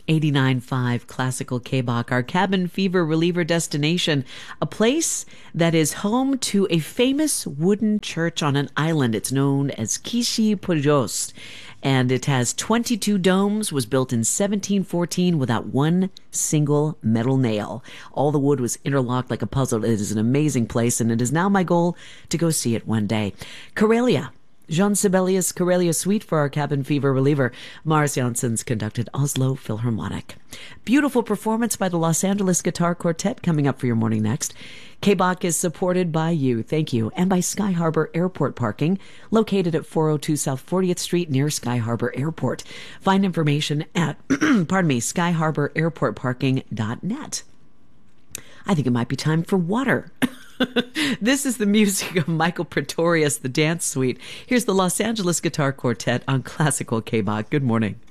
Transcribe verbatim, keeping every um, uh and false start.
eighty-nine point five Classical K-Bach, our cabin fever reliever destination, a place that is home to a famous wooden church on an island. It's known as Kishi Pujost, and it has twenty-two domes, was built in seventeen fourteen without one single metal nail. All the wood was interlocked like a puzzle. It is an amazing place, and it is now my goal to go see it one day. Karelia. Jean Sibelius Karelia Suite for our cabin fever reliever. Mars Janssens conducted Oslo Philharmonic. Beautiful performance by the Los Angeles Guitar Quartet coming up for your morning next. K-Bach is supported by you, thank you, and by Sky Harbor Airport Parking, located at four oh two South fortieth Street near Sky Harbor Airport. Find information at, pardon me, sky harbor airport parking dot net. I think it might be time for water. This is the music of Michael Pretorius, the Dance Suite. Here's the Los Angeles Guitar Quartet on Classical K-Bach. Good morning.